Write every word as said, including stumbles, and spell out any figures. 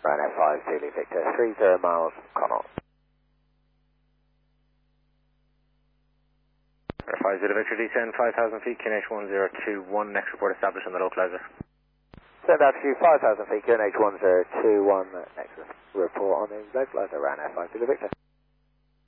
Ryanair five Zulu Victor, three zero miles, Connaught. five Zulu Victor, descend five thousand feet, Q N H one zero two one, next report established on the localizer. Send out to you five thousand feet, Q N H one zero two one, next report on the localizer, Ryanair five Zulu Victor.